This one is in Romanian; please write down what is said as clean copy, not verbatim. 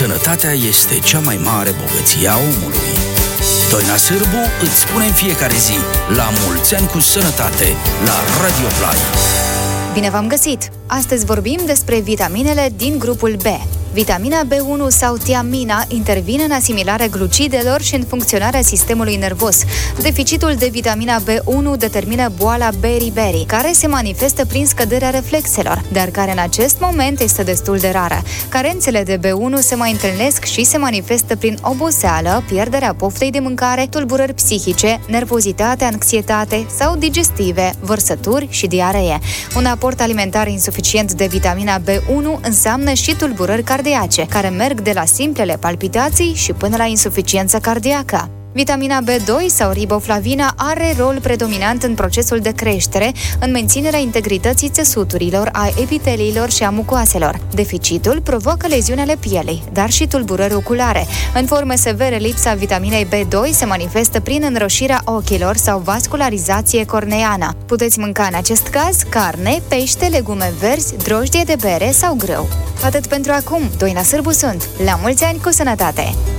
Sănătatea este cea mai mare bogăție a omului. Doina Sârbu îți spune în fiecare zi: la mulți ani cu sănătate, la Radio Play. Bine v-am găsit! Astăzi vorbim despre vitaminele din grupul B. Vitamina B1 sau tiamina intervine în asimilarea glucidelor și în funcționarea sistemului nervos. Deficitul de vitamina B1 determină boala beriberi, care se manifestă prin scăderea reflexelor, dar care în acest moment este destul de rară. Carențele de B1 se mai întâlnesc și se manifestă prin oboseală, pierderea poftei de mâncare, tulburări psihice, nervozitate, anxietate sau digestive, vărsături și diaree. Un aport alimentar insuficient de vitamina B1 înseamnă și tulburări cardiace, care merg de la simplele palpitații și până la insuficiență cardiacă. Vitamina B2 sau riboflavina are rol predominant în procesul de creștere, în menținerea integrității țesuturilor, a epiteliilor și a mucoaselor. Deficitul provoacă leziuni ale pielei, dar și tulburări oculare. În forme severe, lipsa vitaminei B2 se manifestă prin înroșirea ochilor sau vascularizație corneană. Puteți mânca în acest caz carne, pește, legume verzi, drojdie de bere sau grâu. Atât pentru acum, Doina Sârbu sunt. La mulți ani cu sănătate!